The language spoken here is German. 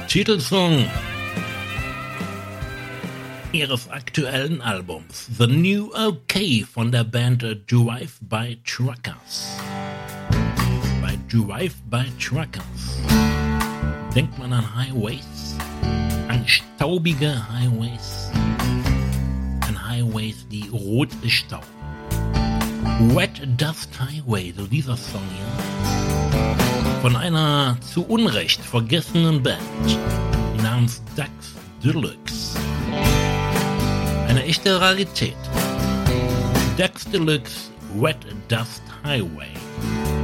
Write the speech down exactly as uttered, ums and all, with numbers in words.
Titelsong ihres aktuellen Albums The New OK von der Band Drive-By Truckers. Bei Drive-By Truckers denkt man an Highways, an staubige Highways, an Highways, die rot ist Staub. Wet Dust Highway, so dieser Song hier, von einer zu Unrecht vergessenen Band namens Dax Deluxe. Eine echte Rarität. Dax Deluxe Wet Dust Highway.